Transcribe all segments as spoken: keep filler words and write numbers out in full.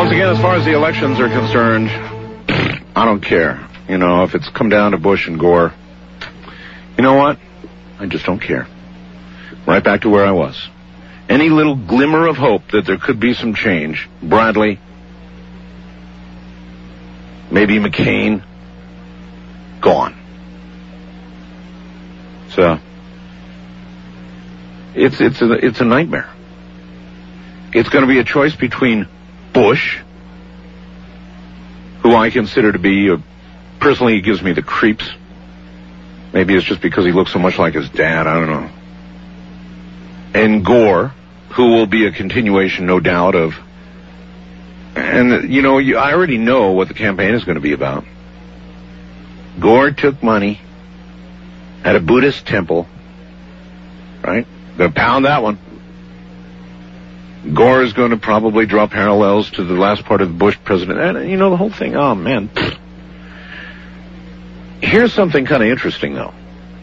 Once again, as far as the elections are concerned, I don't care. You know, if it's come down to Bush and Gore, you know what? I just don't care. Right back to where I was. Any little glimmer of hope that there could be some change, Bradley, maybe McCain, gone. So, it's it's a, it's a nightmare. It's going to be a choice between Bush, who I consider to be, a, personally, he gives me the creeps. Maybe it's just because he looks so much like his dad, I don't know. And Gore, who will be a continuation, no doubt, of... And, you know, you, I already know what the campaign is going to be about. Gore took money at a Buddhist temple, right? Gonna pound that one. Gore is going to probably draw parallels to the last part of the Bush president. And, you know, the whole thing, oh, man. Here's something kind of interesting, though.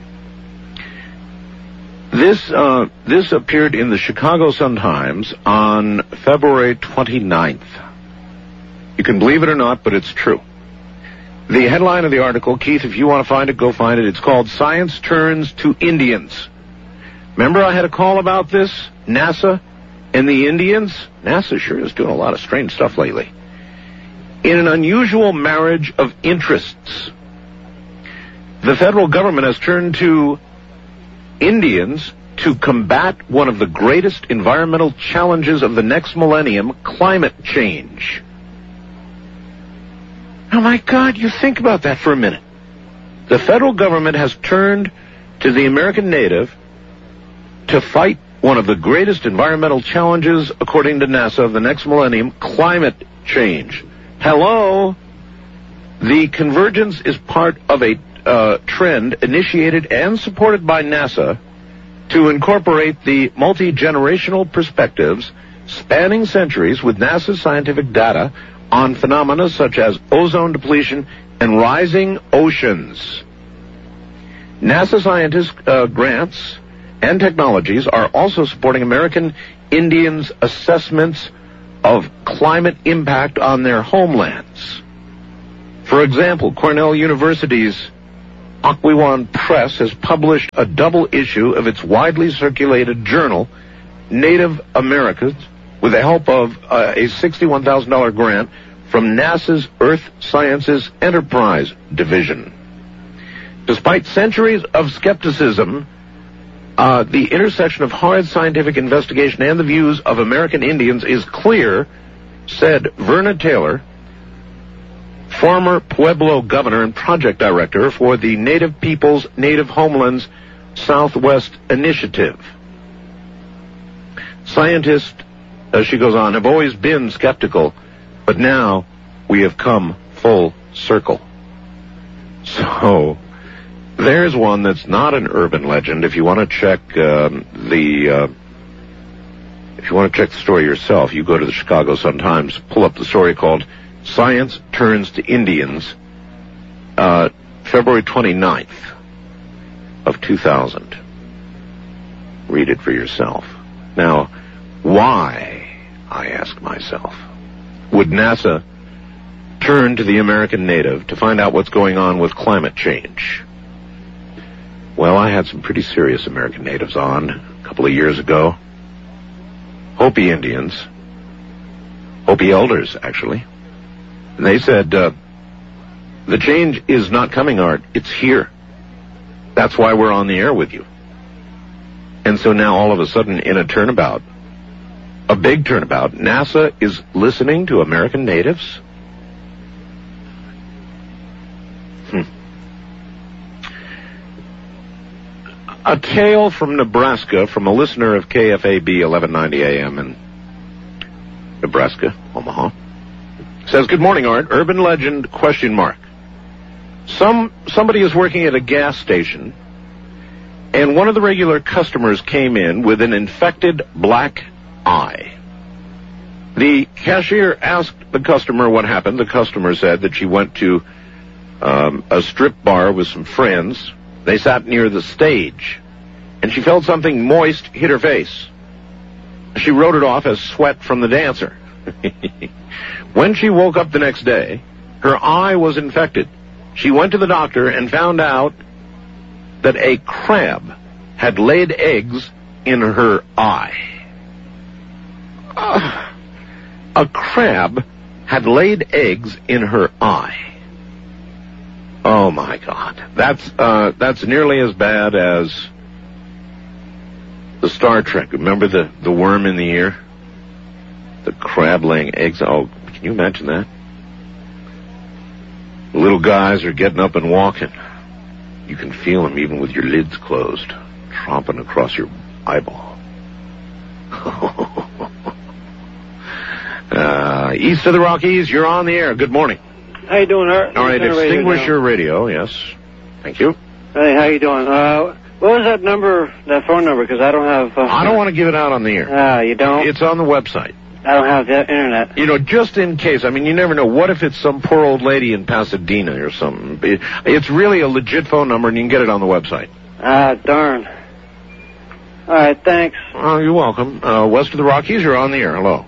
This, uh, this appeared in the Chicago Sun-Times on February twenty-ninth. You can believe it or not, but it's true. The headline of the article, Keith, if you want to find it, go find it. It's called Science Turns to Indians. Remember I had a call about this? NASA and the Indians? NASA sure is doing a lot of strange stuff lately. In an unusual marriage of interests, the federal government has turned to Indians to combat one of the greatest environmental challenges of the next millennium, climate change. Oh, my God, you think about that for a minute. The federal government has turned to the American native to fight one of the greatest environmental challenges, according to NASA, of the next millennium, climate change. Hello? The convergence is part of a uh, trend initiated and supported by NASA to incorporate the multi-generational perspectives spanning centuries with NASA's scientific data on phenomena such as ozone depletion and rising oceans. NASA scientists' uh, grants and technologies are also supporting American Indians' assessments of climate impact on their homelands. For example, Cornell University's Occoquan Press has published a double issue of its widely circulated journal, Native Americans, with the help of uh, a sixty-one thousand dollars grant from NASA's Earth Sciences Enterprise Division. Despite centuries of skepticism, uh, the intersection of hard scientific investigation and the views of American Indians is clear, said Verna Taylor, former Pueblo governor and project director for the Native Peoples Native Homelands Southwest Initiative. Scientists, as she goes on, have always been skeptical, but now we have come full circle. So, there's one that's not an urban legend. If you want to check um, the, uh, if you want to check the story yourself, you go to the Chicago Sun-Times, pull up the story called Science Turns to Indians, uh, February twenty-ninth of two thousand. Read it for yourself. Now, why, I ask myself, would NASA turn to the American native to find out what's going on with climate change? Well, I had some pretty serious American natives on a couple of years ago. Hopi Indians. Hopi elders, actually. And they said, uh, the change is not coming, Art. It's here. That's why we're on the air with you. And so now all of a sudden, in a turnabout, a big turnabout, NASA is listening to American natives? Hmm. A tale from Nebraska from a listener of K F A B eleven ninety A M in Nebraska, Omaha. Says, good morning, Art. Urban legend, question mark. Some, somebody is working at a gas station, and one of the regular customers came in with an infected black eye. The cashier asked the customer what happened. The customer said that she went to um, a strip bar with some friends. They sat near the stage, and she felt something moist hit her face. She wrote it off as sweat from the dancer. When she woke up the next day, her eye was infected. She went to the doctor and found out that a crab had laid eggs in her eye. Uh, a crab had laid eggs in her eye. Oh my God. That's, uh, that's nearly as bad as the Star Trek. Remember the, the worm in the ear? The crab laying eggs. Oh, can you imagine that? The little guys are getting up and walking. You can feel them even with your lids closed, tromping across your eyeball. uh, east of the Rockies, you're on the air. Good morning. How you doing, Art? All right, extinguish your radio, yes. Thank you. Hey, how you doing? Uh, what was that number, that phone number? Because I don't have... Uh, I don't want to give it out on the air. Ah, uh, you don't? It's on the website. I don't have the internet. You know, just in case. I mean, you never know. What if it's some poor old lady in Pasadena or something? It's really a legit phone number, and you can get it on the website. Ah, darn. All right, thanks. Oh, you're welcome. Uh, west of the Rockies, you're on the air. Hello.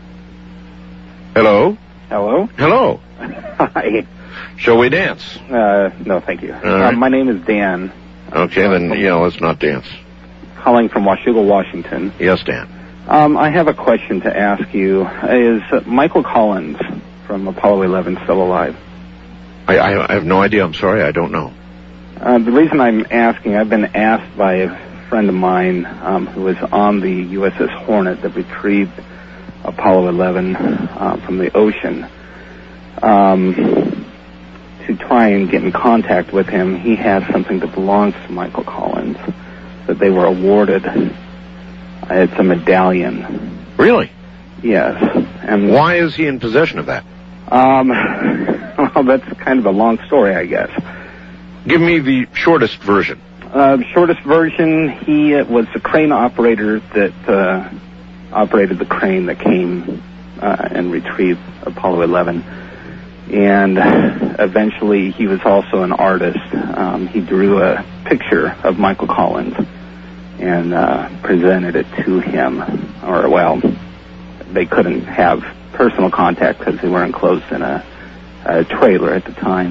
Hello? Hello? Hello. Hi. Shall we dance? Uh, no, thank you. Right. Uh, my name is Dan. Okay, then, yeah, let's not dance. Calling from Washougal, Washington. Yes, Dan. Um, I have a question to ask you. Is uh, Michael Collins from Apollo eleven still alive? I, I, I have no idea. I'm sorry. I don't know. Uh, the reason I'm asking, I've been asked by a friend of mine um, who was on the U S S Hornet that retrieved Apollo eleven uh, from the ocean um, to try and get in contact with him. He has something that belongs to Michael Collins that they were awarded. It's a medallion. Really? Yes. And why is he in possession of that? Um, well, that's kind of a long story, I guess. Give me the shortest version. Uh, shortest version, he uh, was the crane operator that uh, operated the crane that came uh, and retrieved Apollo eleven. And eventually he was also an artist. Um, he drew a picture of Michael Collins and uh, presented it to him. Or, well, they couldn't have personal contact because they were enclosed in a, a trailer at the time.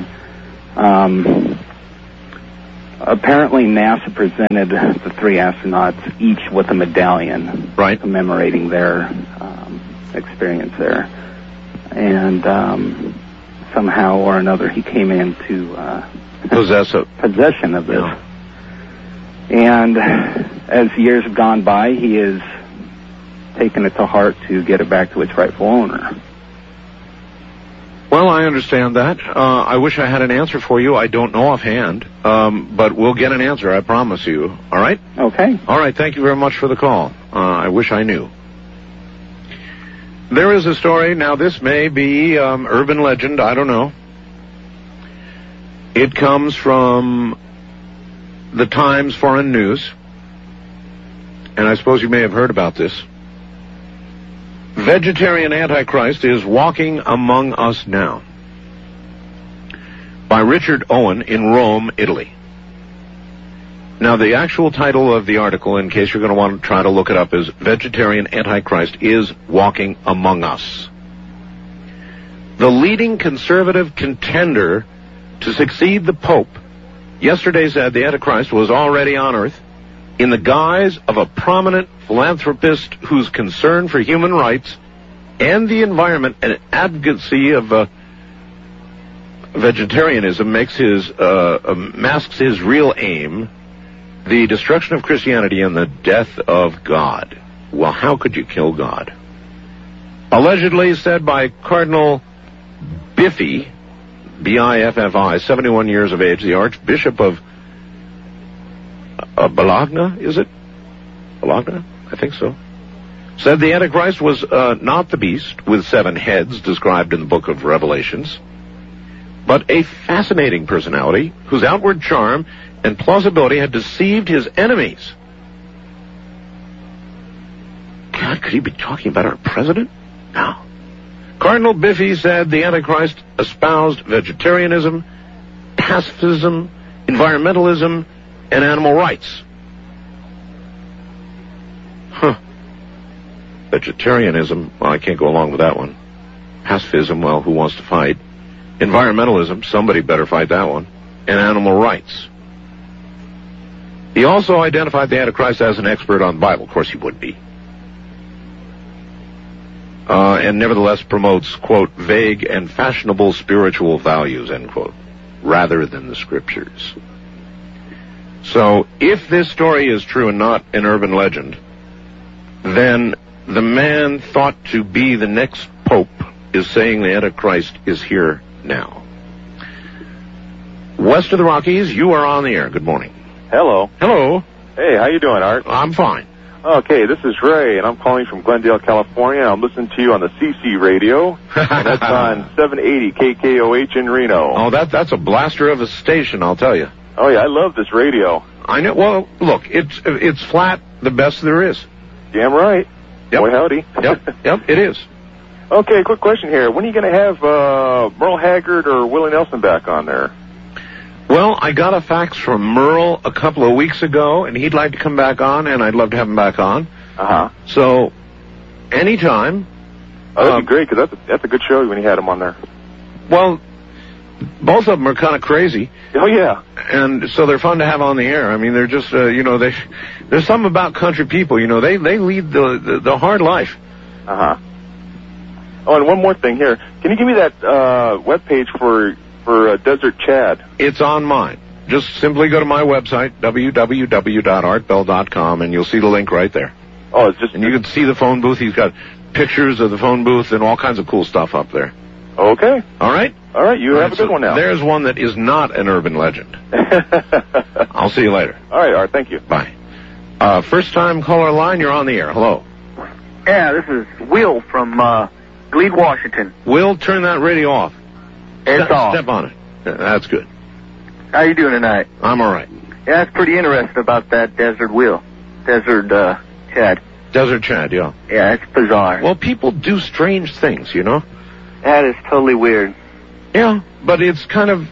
Um, apparently NASA presented the three astronauts each with a medallion, right, commemorating their um, experience there. And um, somehow or another he came into uh, Possess it. possession of this. Yeah. And as years have gone by, he has taken it to heart to get it back to its rightful owner. Well, I understand that. Uh, I wish I had an answer for you. I don't know offhand, um, but we'll get an answer, I promise you. All right? Okay. All right, thank you very much for the call. Uh, I wish I knew. There is a story. Now, this may be um, urban legend. I don't know. It comes from the Times Foreign News, and I suppose you may have heard about this. Vegetarian Antichrist is walking among us now. By Richard Owen in Rome, Italy. Now, the actual title of the article, in case you're going to want to try to look it up, is Vegetarian Antichrist is Walking Among Us. The leading conservative contender to succeed the Pope yesterday said the Antichrist was already on Earth in the guise of a prominent philanthropist whose concern for human rights and the environment and advocacy of uh, vegetarianism makes his uh, uh, masks his real aim, the destruction of Christianity and the death of God. Well, how could you kill God? Allegedly said by Cardinal Biffy, B I F F I, seventy-one years of age, the Archbishop of uh, Bologna, is it? Bologna? I think so. Said the Antichrist was uh, not the beast with seven heads described in the book of Revelations, but a fascinating personality whose outward charm and plausibility had deceived his enemies. God, could he be talking about our president? No. Cardinal Biffy said the Antichrist espoused vegetarianism, pacifism, environmentalism, and animal rights. Huh. Vegetarianism, well, I can't go along with that one. pacifism, well, who wants to fight? Environmentalism, somebody better fight that one. And animal rights. He also identified the Antichrist as an expert on the Bible. Of course he would be. Uh, and nevertheless promotes, quote, vague and fashionable spiritual values, end quote, rather than the scriptures. So, if this story is true and not an urban legend, then the man thought to be the next pope is saying the Antichrist is here now. West of the Rockies, you are on the air. Good morning. Hello. Hello. Hey, how you doing, Art? I'm fine. Okay, this is Ray, and I'm calling from Glendale, California. I'm listening to you on the C C radio, and that's on seven eighty K K O H in Reno. Oh, that that's a blaster of a station, I'll tell you. Oh, yeah, I love this radio. I know. Well, look, it's it's flat, the best there is. Damn right. Yep. Boy, howdy. Yep, yep, it is. Okay, quick question here. When are you going to have uh, Merle Haggard or Willie Nelson back on there? Well, I got a fax from Merle a couple of weeks ago, and he'd like to come back on, and I'd love to have him back on. Uh-huh. So, anytime. Oh, that'd uh, be great, because that's a, that's a good show when you had him on there. Well, both of them are kind of crazy. Oh, yeah. And so they're fun to have on the air. I mean, they're just, uh, you know, they there's something about country people, you know, they, they lead the, the, the hard life. Uh-huh. Oh, and one more thing here. Can you give me that uh, webpage for... for uh, Desert Chad? It's on mine. Just simply go to my website, w w w dot art bell dot com, and you'll see the link right there. Oh, it's just... And you can see the phone booth. He's got pictures of the phone booth and all kinds of cool stuff up there. Okay. All right? All right, you all have right, a good so one now. There's one that is not an urban legend. I'll see you later. All right, all right, thank you. Bye. Uh, first time caller line, you're on the air. Hello. Yeah, this is Will from uh, Glebe, Washington. Will, turn that radio off. It's Step, off. step on it. That's good. How you doing tonight? I'm all right. Yeah, that's pretty interesting about that Desert Will. Desert uh, Chad. Desert Chad, yeah. Yeah, it's bizarre. Well, people do strange things, you know? That is totally weird. Yeah, but it's kind of,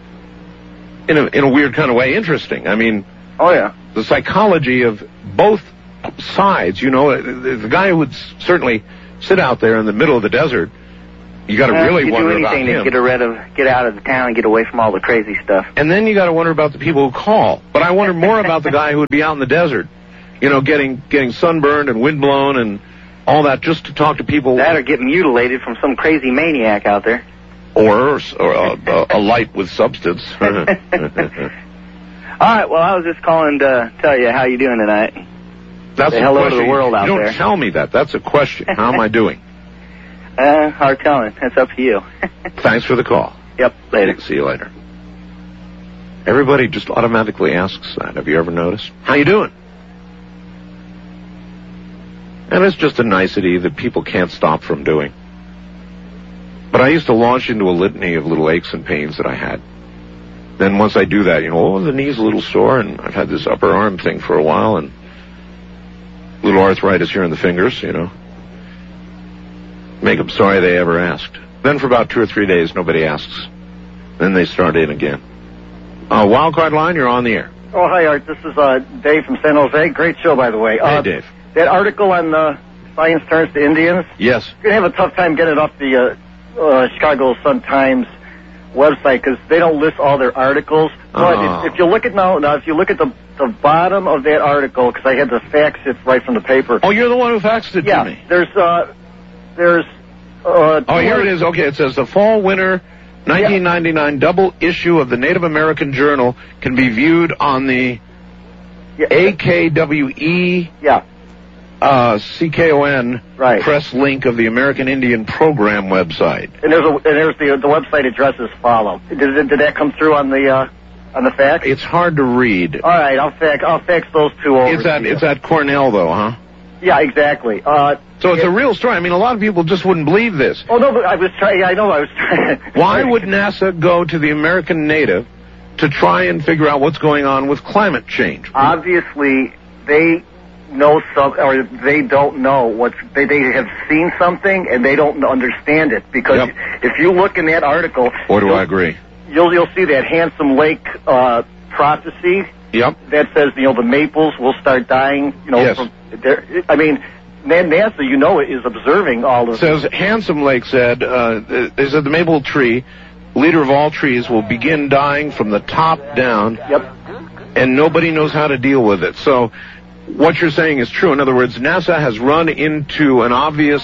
in a, in a weird kind of way, interesting. I mean... Oh, yeah. The psychology of both sides, you know, the, the guy who would certainly sit out there in the middle of the desert, you got to uh, really you wonder do about anything him. to get rid of, get out of the town and get away from all the crazy stuff. And then you got to wonder about the people who call. But I wonder more about the guy who would be out in the desert, you know, getting getting sunburned and windblown and all that just to talk to people. That or get mutilated from some crazy maniac out there. Or, or a, a light with substance. All right, well, I was just calling to tell you how you doing tonight. That's Say a hello question. to the world out you don't there. tell me that. That's a question. How am I doing? Uh, hard telling. That's up to you. Thanks for the call. Yep, later. See you later. Everybody just automatically asks that. Have you ever noticed? How you doing? And it's just a nicety that people can't stop from doing. But I used to launch into a litany of little aches and pains that I had. Then once I do that, you know, oh, the knee's a little sore, and I've had this upper arm thing for a while, and little arthritis here in the fingers, you know. Make them sorry they ever asked. Then for about two or three days, nobody asks. Then they start in again. Uh, Wildcard Line, you're on the air. Oh, hi, Art. This is uh, Dave from San Jose. Great show, by the way. Hey, uh, Dave. That article on uh, Science Turns to Indians, Yes. you're going to have a tough time getting it off the uh, uh, Chicago Sun-Times website because they don't list all their articles. But Oh. if, if you look at now, now if you look at the the bottom of that article, because I had to fax it right from the paper. Oh, you're the one who faxed it yeah, to me. there's uh, there's. Uh, Oh, here it is. Okay, it says the fall-winter nineteen ninety-nine double issue of the Native American Journal can be viewed on the Yeah, A K W E yeah, uh, C K O N Right. press link of the American Indian Program website. and there's a and there's the the website address is follow. Did it- did that come through on the uh, on the fax? It's hard to read. All right, I'll fax I'll fax those two over. It's at to you. it's at Cornell though, huh? Yeah, exactly. Uh, So it's it- a real story. I mean, a lot of people just wouldn't believe this. Oh no, but I was trying. I know I was trying. Why would NASA go to the American native to try and figure out what's going on with climate change? Obviously they know some, or they don't know what's. They they have seen something and they don't understand it because Yep. if you look in that article, Or do you'll- I agree? You'll you'll see that Handsome Lake uh, prophecy Yep. that says you know the maples will start dying. You know, Yes. from, there- I mean, NASA, you know, is observing all of Says Handsome Lake said, uh, they said the maple tree, leader of all trees, will begin dying from the top down. Yep. And nobody knows how to deal with it. So what you're saying is true. In other words, NASA has run into an obvious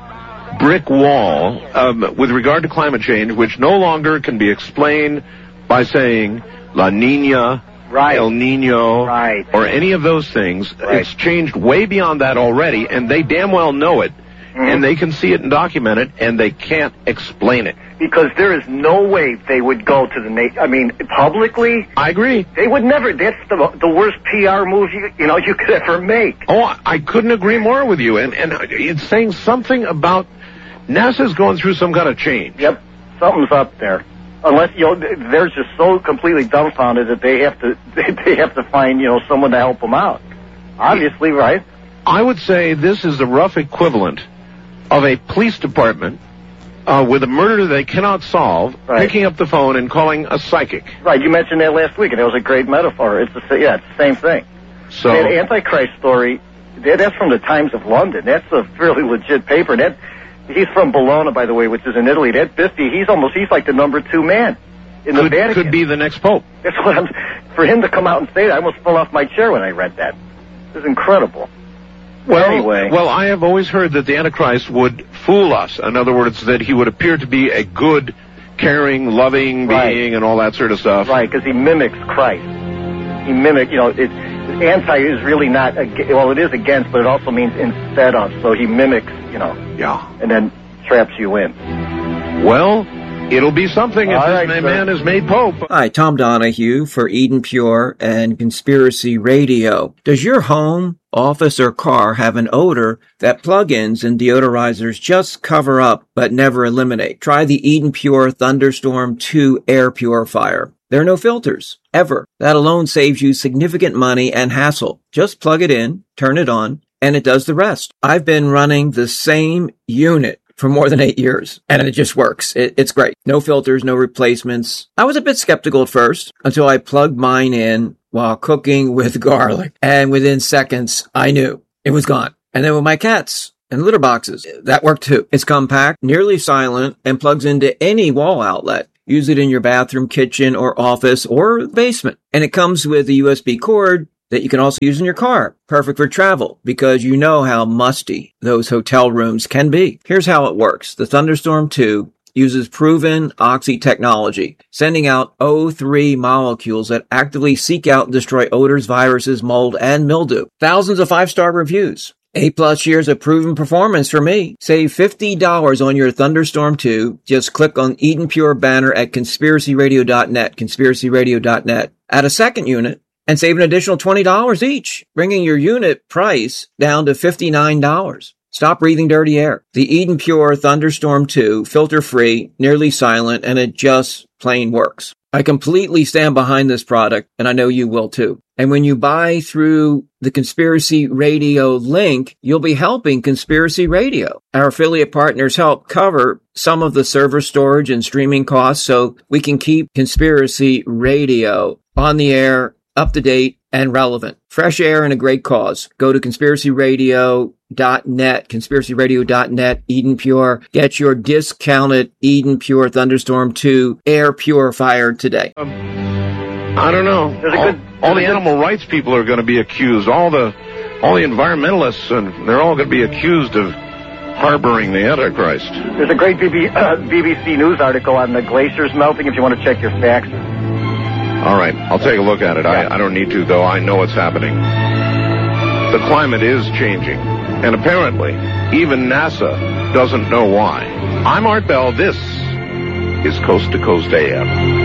brick wall um, with regard to climate change, which no longer can be explained by saying La Nina, right. El Nino, right. or any of those things. Right. It's changed way beyond that already, and they damn well know it, mm-hmm. and they can see it and document it, and they can't explain it. Because there is no way they would go to the na- I mean, publicly. I agree. They would never. That's the the worst P R move you you know you could ever make. Oh, I couldn't agree more with you, and and it's saying something about NASA's going through some kind of change. Yep, something's up there. Unless you know they're just so completely dumbfounded that they have to they have to find you know someone to help them out. Obviously, right? I would say this is the rough equivalent of a police department uh, with a murder they cannot solve, right. picking up the phone and calling a psychic. Right. You mentioned that last week, and it was a great metaphor. It's the yeah, it's the same thing. So that Antichrist story, that, that's from the Times of London. That's a fairly legit paper. That. He's from Bologna, by the way, which is in Italy. That Biffy, he's almost, he's like the number two man in the could, Vatican. Could be the next pope. That's what I'm, for him to come out and say that, I almost fell off my chair when I read that. It was incredible. Well, anyway. Well, I have always heard that the Antichrist would fool us. In other words, that he would appear to be a good, caring, loving right. being and all that sort of stuff. Right, because he mimics Christ. He mimics, you know, it, anti is really not, well, it is against, but it also means instead of. So he mimics, you know. Yeah. And then traps you in. Well, it'll be something if All this right, man sir. is made pope. Hi, Tom Donahue for Eden Pure and Conspiracy Radio. Does your home, office, or car have an odor that plug-ins and deodorizers just cover up but never eliminate? Try the Eden Pure Thunderstorm two air purifier. There are no filters, ever. That alone saves you significant money and hassle. Just plug it in, turn it on, and it does the rest. I've been running the same unit for more than eight years, and it just works. It, it's great. No filters, no replacements. I was a bit skeptical at first until I plugged mine in while cooking with garlic, and within seconds, I knew it was gone. And then with my cats and litter boxes, that worked too. It's compact, nearly silent, and plugs into any wall outlet. Use it in your bathroom, kitchen, or office, or basement. And it comes with a U S B cord that you can also use in your car. Perfect for travel, because you know how musty those hotel rooms can be. Here's how it works. The Thunderstorm two uses proven Oxy technology, sending out O three molecules that actively seek out and destroy odors, viruses, mold, and mildew. Thousands of five-star reviews. Eight plus years of proven performance for me. Save fifty dollars on your Thunderstorm two. Just click on Eden Pure banner at conspiracy radio dot net, conspiracy radio dot net. Add a second unit and save an additional twenty dollars each, bringing your unit price down to fifty-nine dollars. Stop breathing dirty air. The Eden Pure Thunderstorm two, filter-free, nearly silent, and it just plain works. I completely stand behind this product, and I know you will too. And when you buy through the Conspiracy Radio link, you'll be helping Conspiracy Radio. Our affiliate partners help cover some of the server storage and streaming costs so we can keep Conspiracy Radio on the air, up to date, and relevant. Fresh air and a great cause. Go to conspiracy radio dot net, conspiracy radio dot net, Eden Pure. Get your discounted Eden Pure Thunderstorm two air purifier today. Um, I don't know. There's a all good, all the good... animal rights people are going to be accused. All the all the environmentalists, and they're all going to be accused of harboring the Antichrist. There's a great B B, uh, B B C News article on the glaciers melting if you want to check your facts. All right, I'll take a look at it. Yeah. I, I don't need to, though. I know what's happening. The climate is changing, and apparently, even NASA doesn't know why. I'm Art Bell. This is Coast to Coast A M.